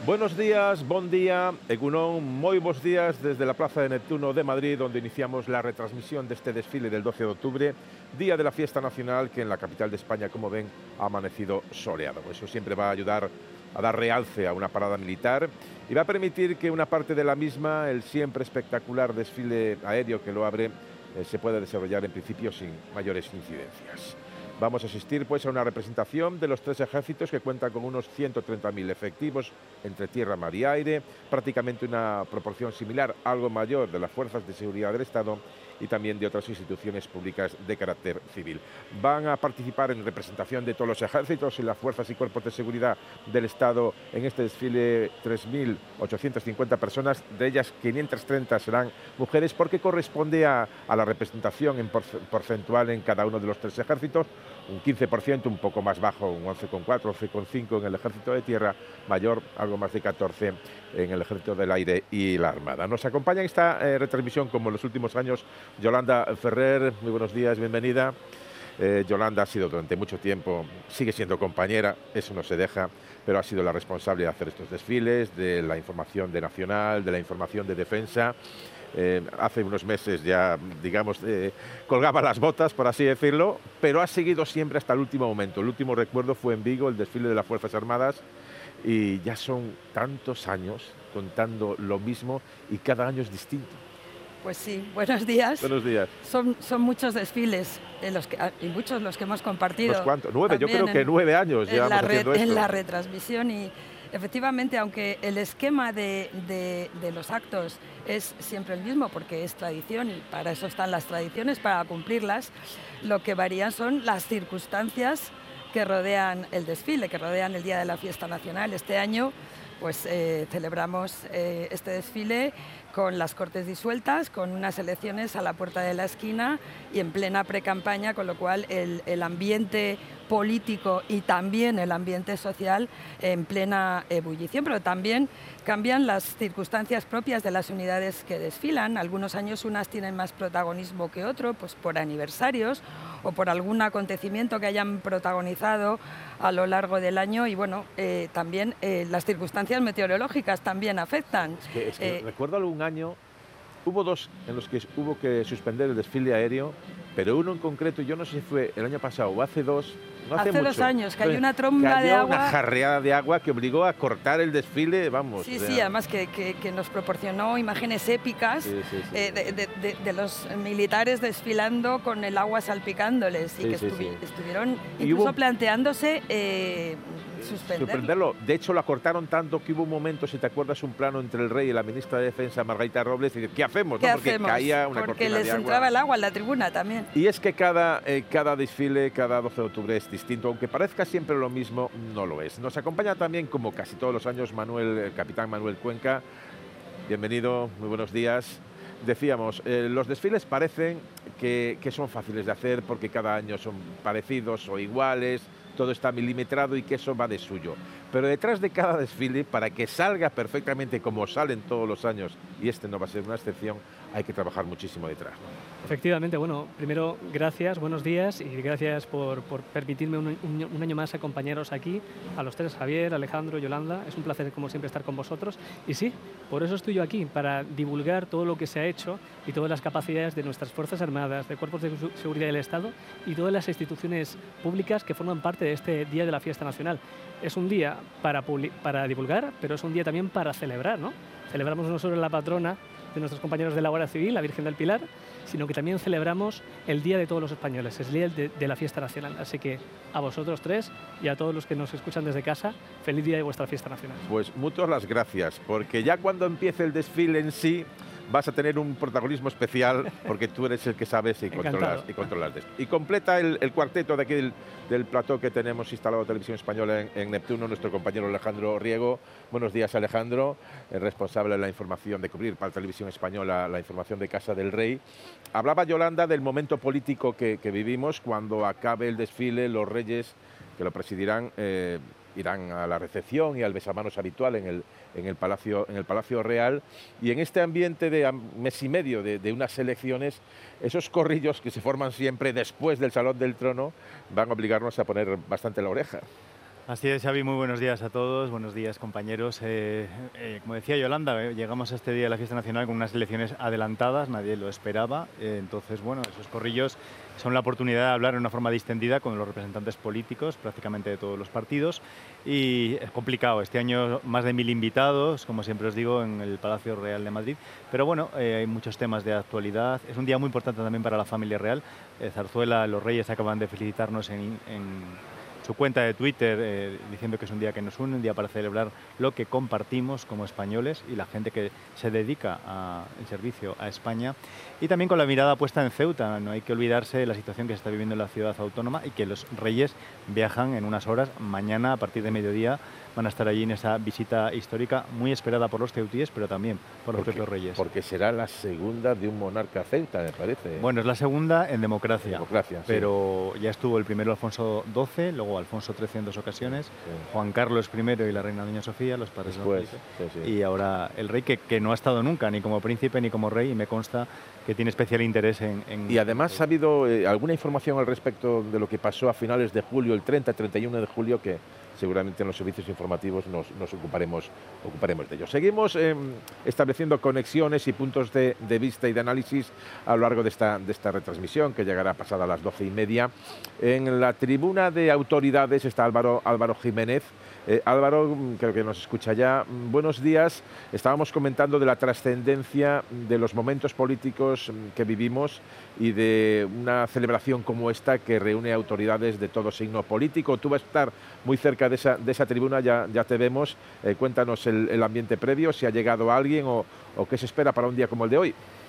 Buenos días, bon día, Egunon, muy buenos días desde la Plaza de Neptuno de Madrid, donde iniciamos la retransmisión de este desfile del 12 de octubre, día de la fiesta nacional que en la capital de España, como ven, ha amanecido soleado. Eso siempre va a ayudar a dar realce a una parada militar y va a permitir que una parte de la misma, el siempre espectacular desfile aéreo que lo abre, se pueda desarrollar en principio sin mayores incidencias. Vamos a asistir pues a una representación de los tres ejércitos que cuentan con unos 130.000 efectivos entre tierra, mar y aire, prácticamente una proporción similar, algo mayor, de las fuerzas de seguridad del Estado y también de otras instituciones públicas de carácter civil. Van a participar en representación de todos los ejércitos y las fuerzas y cuerpos de seguridad del Estado en este desfile 3.850 personas, de ellas 530 serán mujeres porque corresponde a la representación en porcentual en cada uno de los tres ejércitos, un 15%, un poco más bajo, un 11,4, 11,5 en el ejército de tierra, mayor, algo más de 14 en el ejército del aire y la armada. Nos acompaña en esta retransmisión, como en los últimos años, Yolanda Ferrer. Muy buenos días, bienvenida. Yolanda ha sido durante mucho tiempo, sigue siendo compañera, eso no se deja, pero ha sido la responsable de hacer estos desfiles, de la información de Nacional, de la información de Defensa. Hace unos meses ya, digamos, colgaba las botas, por así decirlo, pero ha seguido siempre hasta el último momento. El último recuerdo fue en Vigo, el desfile de las Fuerzas Armadas, y ya son tantos años contando lo mismo y cada año es distinto. Pues sí, buenos días. Buenos días. Son muchos desfiles y muchos los que hemos compartido. ¿Unos cuántos? 9, yo creo que 9 años llevamos haciendo esto. En la retransmisión y efectivamente, aunque el esquema de los actos es siempre el mismo, porque es tradición y para eso están las tradiciones, para cumplirlas, lo que varían son las circunstancias que rodean el desfile, que rodean el Día de la Fiesta Nacional. Este año pues celebramos este desfile con las Cortes disueltas, con unas elecciones a la puerta de la esquina y en plena precampaña, con lo cual el ambiente político y también el ambiente social en plena ebullición, pero también cambian las circunstancias propias de las unidades que desfilan. Algunos años unas tienen más protagonismo que otro, pues por aniversarios o por algún acontecimiento que hayan protagonizado a lo largo del año y bueno, también las circunstancias meteorológicas también afectan. Es que recuerdo algún año, hubo dos en los que hubo que suspender el desfile aéreo, pero uno en concreto, yo no sé si fue el año pasado o hace dos, no hace mucho. 2 años, cayó una tromba de agua. Una jarreada de agua que obligó a cortar el desfile, vamos. Sí, sí, además que nos proporcionó imágenes épicas de los militares desfilando con el agua salpicándoles y que estuvieron incluso planteándose suspenderlo. De hecho, lo acortaron tanto que hubo un momento, si te acuerdas, un plano entre el rey y la ministra de Defensa, Margarita Robles, y ¿qué hacemos? ¿Qué Porque hacemos? caía una Porque cortina les de agua. entraba el agua en la tribuna también. Y es que cada desfile, cada 12 de octubre es distinto, aunque parezca siempre lo mismo, no lo es. Nos acompaña también, como casi todos los años, el capitán Manuel Cuenca. Bienvenido, muy buenos días. Decíamos, los desfiles parecen que son fáciles de hacer porque cada año son parecidos o iguales, todo está milimetrado y que eso va de suyo. Pero detrás de cada desfile, para que salga perfectamente como salen todos los años, y este no va a ser una excepción, hay que trabajar muchísimo detrás, ¿no? Efectivamente, bueno, primero gracias, buenos días y gracias por permitirme un año más acompañaros aquí, a los tres, Javier, Alejandro, Yolanda. Es un placer, como siempre, estar con vosotros. Y sí, por eso estoy yo aquí, para divulgar todo lo que se ha hecho y todas las capacidades de nuestras Fuerzas Armadas, de Cuerpos de Seguridad del Estado y todas las instituciones públicas que forman parte de este Día de la Fiesta Nacional. Es un día para divulgar, pero es un día también para celebrar, ¿no? Celebramos no solo la patrona de nuestros compañeros de la Guardia Civil, la Virgen del Pilar, sino que también celebramos el Día de todos los españoles, es el Día de la Fiesta Nacional. Así que a vosotros tres y a todos los que nos escuchan desde casa, feliz día de vuestra fiesta nacional. Pues muchas las gracias, porque ya cuando empiece el desfile en sí, vas a tener un protagonismo especial porque tú eres el que sabes y controlas de esto. Y completa el cuarteto de aquí del plató que tenemos instalado Televisión Española en Neptuno, nuestro compañero Alejandro Riego. Buenos días, Alejandro, el responsable de la información, de cubrir para Televisión Española la información de Casa del Rey. Hablaba Yolanda del momento político que vivimos cuando acabe el desfile, los reyes que lo presidirán irán a la recepción y al besamanos habitual en el Palacio Real, y en este ambiente de mes y medio de unas elecciones, esos corrillos que se forman siempre después del Salón del Trono van a obligarnos a poner bastante la oreja. Así es, Xavi, muy buenos días a todos, buenos días compañeros. Como decía Yolanda, llegamos a este día de la fiesta nacional con unas elecciones adelantadas, nadie lo esperaba, entonces bueno, esos corrillos son la oportunidad de hablar de una forma distendida con los representantes políticos prácticamente de todos los partidos y es complicado, este año más de 1000 invitados, como siempre os digo, en el Palacio Real de Madrid, pero bueno, hay muchos temas de actualidad, es un día muy importante también para la familia real. Zarzuela, los Reyes acaban de felicitarnos en su cuenta de Twitter diciendo que es un día que nos une, un día para celebrar lo que compartimos como españoles y la gente que se dedica al servicio a España. Y también con la mirada puesta en Ceuta, no hay que olvidarse de la situación que se está viviendo en la ciudad autónoma y que los Reyes viajan en unas horas, mañana a partir de mediodía van a estar allí en esa visita histórica muy esperada por los ceutíes, pero también por los propios Reyes. Porque será la segunda de un monarca celta, me parece. Bueno, es la segunda en democracia, democracia, pero sí. Ya estuvo el primero Alfonso XII, luego Alfonso XIII en 2 ocasiones, sí. Juan Carlos I y la reina Doña Sofía, los padres de Felipe, sí. Y ahora el rey que no ha estado nunca, ni como príncipe ni como rey, y me consta que tiene especial interés en... Y además ha habido alguna información al respecto de lo que pasó a finales de julio, el 30-31 de julio, que seguramente en los servicios informativos nos ocuparemos de ello. Seguimos estableciendo conexiones y puntos de vista y de análisis a lo largo de esta retransmisión, que llegará pasada las 12:30. En la tribuna de autoridades está Álvaro Jiménez. Álvaro, creo que nos escucha ya. Buenos días. Estábamos comentando de la trascendencia de los momentos políticos que vivimos y de una celebración como esta que reúne autoridades de todo signo político. Tú vas a estar muy cerca de esa tribuna, ya te vemos. Cuéntanos el ambiente previo, si ha llegado alguien o qué se espera para un día como el de hoy.